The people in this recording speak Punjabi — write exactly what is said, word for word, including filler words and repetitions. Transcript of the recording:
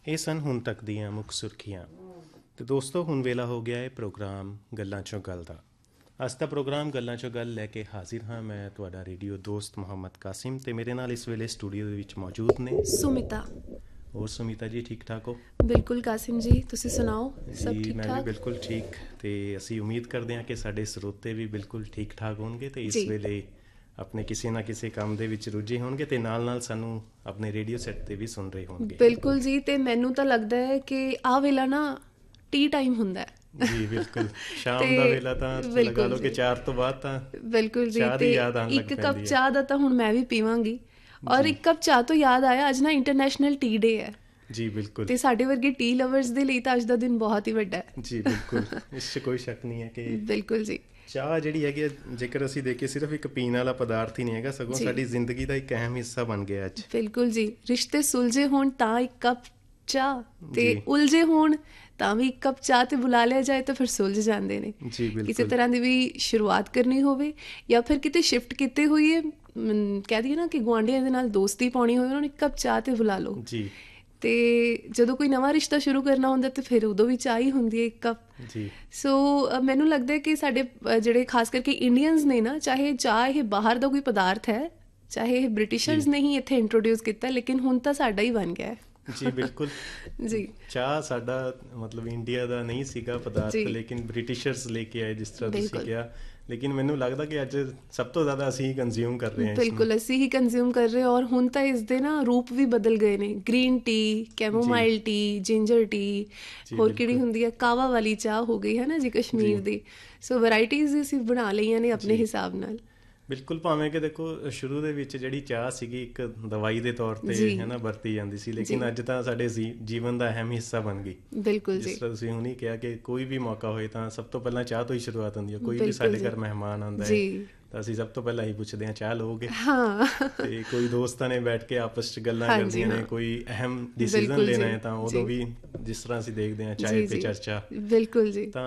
ਇਹ ਸਨ ਹੁਣ ਤੱਕ ਦੀਆਂ ਮੁੱਖ ਸੁਰਖੀਆਂ। ਤੇ ਦੋਸਤੋ, ਹੁਣ ਵੇਲਾ ਹੋ ਗਿਆ ਹੈ ਪ੍ਰੋਗਰਾਮ ਗੱਲਾਂ 'ਚੋਂ ਗੱਲ ਦਾ। ਅੱਜ ਦਾ ਪ੍ਰੋਗਰਾਮ ਗੱਲਾਂ 'ਚੋਂ ਗੱਲ ਲੈ ਕੇ ਹਾਜ਼ਰ ਹਾਂ ਮੈਂ, ਤੁਹਾਡਾ ਰੇਡੀਓ ਦੋਸਤ ਮੁਹੰਮਦ ਕਾਸਿਮ, ਤੇ ਮੇਰੇ ਨਾਲ ਇਸ ਵੇਲੇ ਸਟੂਡੀਓ ਦੇ ਵਿੱਚ ਮੌਜੂਦ ਨੇ ਸੁਮਿਤਾ। ਹੋਰ ਸੁਮਿਤਾ ਜੀ, ਠੀਕ ਠਾਕ ਹੋ? ਬਿਲਕੁਲ ਕਾਸਿਮ ਜੀ, ਤੁਸੀਂ ਸੁਣਾਓ? ਸਭ ਜੀ ਠੀਕ ਮੈਂ ਠਾਕ? ਵੀ ਬਿਲਕੁਲ ਠੀਕ, ਤੇ ਅਸੀਂ ਉਮੀਦ ਕਰਦੇ ਹਾਂ ਕਿ ਸਾਡੇ ਸਰੋਤੇ ਵੀ ਬਿਲਕੁਲ ਠੀਕ ਠਾਕ ਹੋਣਗੇ ਤੇ ਇਸ ਜੀ। ਵੇਲੇ ਆਪਣੇ ਕਿਸੇ ਨਾ ਕਿਸੇ ਕੰਮ ਦੇ ਵਿੱਚ ਰੁੱਝੇ ਹੋਣਗੇ ਤੇ ਨਾਲ ਨਾਲ ਸਾਨੂੰ ਆਪਣੇ ਰੇਡੀਓ ਸੈੱਟ ਤੇ ਵੀ ਸੁਣ ਰਹੇ ਹੋਣਗੇ। ਬਿਲਕੁਲ ਜੀ, ਤੇ ਮੈਨੂੰ ਤਾਂ ਲੱਗਦਾ ਹੈ ਕਿ ਆਹ ਵੇਲਾ ਨਾ ਟੀ ਟਾਈਮ ਹੁੰਦਾ ਹੈ। ਜੀ ਬਿਲਕੁਲ, ਸ਼ਾਮ ਤੇ ਦਾ ਵੇਲਾ ਤਾਂ ਬਿਲਕੁਲ ਲਗਾ ਲਓ ਕਿ ਜੀ। ਚਾਰ ਤੋਂ ਬਾਅਦ ਤਾਂ ਬਿਲਕੁਲ ਜੀ, ਚਾਹ ਦੀ ਤੇ ਯਾਦ ਆਉਣ ਲੱਗ ਇੱਕ ਕੱਪ ਪੈਂਦੀ ਹੈ। ਚਾਹ ਦਾ ਤਾਂ ਹੁਣ ਮੈਂ ਵੀ ਪੀਵਾਂਗੀ। ਔਰ ਇੱਕ ਕੱਪ ਚਾਹ ਤੋਂ ਯਾਦ ਆਇਆ, ਅੱਜ ਨਾ ਇੰਟਰਨੈਸ਼ਨਲ ਟੀ ਡੇ ਹੈ। ਜੀ ਬਿਲਕੁਲ, ਤੇ ਸਾਡੇ ਵਰਗੇ ਟੀ ਲਵਰਸ ਦੇ ਲਈ ਤਾਂ ਅੱਜ ਦਾ ਦਿਨ ਬਹੁਤ ਹੀ ਵੱਡਾ ਹੈ। ਜੀ ਬਿਲਕੁਲ, ਇਸ 'ਚ ਕੋਈ ਸ਼ੱਕ ਨਹੀਂ ਹੈ ਕਿ ਬਿਲਕੁਲ ਜੀ। ਚਾਹ ਜਿਹੜੀ ਹੈਗੀ, ਜੇਕਰ ਅਸੀਂ ਦੇਖੀਏ, ਸਿਰਫ ਇੱਕ ਪੀਣ ਵਾਲਾ ਪਦਾਰਥ ਹੀ ਨਹੀਂ ਹੈਗਾ, ਸਗੋਂ ਜੀ। ਸਾਡੀ ਜ਼ਿੰਦਗੀ ਦਾ ਇੱਕ ਅਹਿਮ ਹਿੱਸਾ ਬਣ ਗਿਆ ਅੱਜ। ਬਿਲਕੁਲ ਜੀ, ਰਿਸ਼ਤੇ ਸੁਲਝੇ ਹੋਣ ਤਾਂ ਇੱਕ ਕੱਪ ਚਾਹ, ਤੇ ਜੀ। ਉਲਝੇ ਹੋਣ ਤਾਂ ਵੀ ਇੱਕ ਕੱਪ ਚਾਹ ਤੇ ਬੁਲਾ ਲਿਆ ਜਾਏ ਤਾਂ ਫਿਰ ਸੁਲਝ ਜਾਂਦੇ ਨੇ। ਜੀ ਬਿਲਕੁਲ, ਕਿਸੇ ਤਰ੍ਹਾਂ ਦੀ ਵੀ ਸ਼ੁਰੂਆਤ ਕਰਨੀ ਹੋਵੇ ਜਾਂ ਫਿਰ ਕਿਤੇ ਸ਼ਿਫਟ ਕੀਤੇ ਹੋਈਏ, ਮ, ਕਹਿ ਦਈਏ ਨਾ ਕਿ ਗੁਆਂਢੀਆਂ ਦੇ ਨਾਲ ਦੋਸਤੀ ਪਾਉਣੀ ਹੋਵੇ, ਉਹਨਾਂ ਨੂੰ ਇੱਕ ਕੱਪ ਚਾਹ ਤੇ ਬੁਲਾ ਲਓ। ਜੀ ਤੇ ਜਦੋਂ ਕੋਈ ਨਵਾਂ ਰਿਸ਼ਤਾ ਸ਼ੁਰੂ ਕਰਨਾ ਹੁੰਦਾ ਤੇ ਫਿਰ ਉਦੋਂ ਵੀ ਚਾਹ ਹੀ ਹੁੰਦੀ ਹੈ ਇੱਕ ਕੱਪ। ਜੀ ਸੋ ਅ, ਮੈਨੂੰ ਲੱਗਦਾ ਹੈ ਕਿ ਸਾਡੇ ਅ, ਜਿਹੜੇ ਖਾਸ ਕਰਕੇ ਇੰਡੀਅਨਸ ਨੇ ਨਾ, ਚਾਹੇ ਚਾਹ ਇਹ ਬਾਹਰ ਦਾ ਕੋਈ ਪਦਾਰਥ ਹੈ, ਚਾਹੇ ਇਹ ਬ੍ਰਿਟਿਸ਼ਰਸ ਜੀ। ਨੇ ਹੀ ਇੱਥੇ ਇੰਟਰੋਡਿਊਸ ਕੀਤਾ, ਲੇਕਿਨ ਹੁਣ ਤਾਂ ਸਾਡਾ ਹੀ ਬਣ ਗਿਆ ਹੈ। ਜੀ ਬਿਲਕੁਲ, ਜੀ ਚਾਹ ਸਾਡਾ ਮਤਲਬ ਇੰਡੀਆ ਦਾ ਨਹੀਂ ਸੀਗਾ ਪਦਾਰਥ, ਜੀ। ਲੇਕਿਨ ਬ੍ਰਿਟਿਸ਼ਰਸ ਲੈ ਕੇ ਆਏ, ਜਿਸ ਤਰ੍ਹਾਂ ਤੁਸੀਂ ਬਿਲਕੁਲ। ਕਿਹਾ। ਲੇਕਿਨ ਮੈਨੂੰ ਲੱਗਦਾ ਕਿ ਅੱਜ ਸਭ ਤੋਂ ਜ਼ਿਆਦਾ ਅਸੀਂ ਹੀ ਕੰਜ਼ਿਊਮ ਕਰ ਰਹੇ ਹਾਂ ਇਸਨੂੰ। ਬਿਲਕੁਲ, ਅਸੀਂ ਹੀ ਕੰਜ਼ਿਊਮ ਕਰ ਰਹੇ ਹਾਂ। ਔਰ ਹੁਣ ਤਾਂ ਇਸ ਦੇ ਨਾ ਰੂਪ ਵੀ ਬਦਲ ਗਏ ਨੇ। Green tea, chamomile T, ginger tea, ਜੀ, ਹੋਰ ਕਿਹੜੀ ਬਿਲਕੁਲ। ਹੁੰਦੀ ਹੈ, ਕਾਵਾ ਵਾਲੀ ਚਾਹ ਹੋ ਗਈ ਹੈ ਨਾ ਜੀ, ਕਸ਼ਮੀਰ ਜੀ। ਦੀ। ਸੋ ਵੈਰਾਈਟੀਜ਼ ਅਸੀਂ ਬਣਾ ਲਈਆਂ ਨੇ ਆਪਣੇ ਜੀ। ਹਿਸਾਬ ਨਾਲ। ਬਿਲਕੁਲ, ਭਾਵੇਂ ਕਿ ਦੇਖੋ ਸ਼ੁਰੂ ਦੇ ਵਿੱਚ ਜਿਹੜੀ ਚਾਹ ਸੀਗੀ ਇੱਕ ਦਵਾਈ ਦੇ ਤੌਰ ਤੇ ਜੀ। ਹੈ ਨਾ ਵਰਤੀ ਜਾਂਦੀ ਸੀ, ਲੇਕਿਨ ਜੀ। ਅੱਜ ਤਾਂ ਸਾਡੇ ਜੀ- ਜੀਵਨ ਦਾ ਅਹਿਮ ਹਿੱਸਾ ਬਣ ਗਈ। ਬਿਲਕੁਲ ਜੀ। ਜਿਸ ਤਰ੍ਹਾਂ ਤੁਸੀਂ ਹੁਣੀ ਕਿਹਾ ਕਿ ਕੋਈ ਵੀ ਮੌਕਾ ਹੋਏ ਤਾਂ ਸਭ ਤੋਂ ਪਹਿਲਾਂ ਚਾਹ ਤੋਂ ਹੀ ਸ਼ੁਰੂਆਤ ਹੁੰਦੀ ਹੈ। ਕੋਈ ਵੀ ਬਿਲਕੁਲ ਸਾਡੇ ਜੀ। ਘਰ ਮਹਿਮਾਨ ਆਉਂਦਾ ਹੈ ਜੀ। ਤਾਂ ਅਸੀਂ ਸਭ ਤੋਂ ਪਹਿਲਾਂ ਹੀ ਪੁੱਛਦੇ ਹਾਂ, ਚਾਹ ਲਓਗੇ? ਹਾਂ ਤੇ ਕੋਈ ਦੋਸਤਾਂ ਨੇ ਬੈਠ ਕੇ ਆਪਸ 'ਚ ਗੱਲਾਂ ਹਾਂਜੀ, ਕਰਦੀਆਂ ਨੇ, ਹਾਂ। ਕੋਈ ਅਹਿਮ ਡਿਸੀਜ਼ਨ ਬਿਲਕੁਲ ਲੈਣਾ ਜੀ। ਹੈ ਤਾਂ ਉਦੋਂ ਜੀ। ਵੀ ਜਿਸ ਤਰ੍ਹਾਂ ਅਸੀਂ ਦੇਖਦੇ ਹਾਂ ਜੀ ਚਾਏ ਤੇ ਜੀ ਚਰਚਾ। ਬਿਲਕੁਲ ਜੀ। ਤਾਂ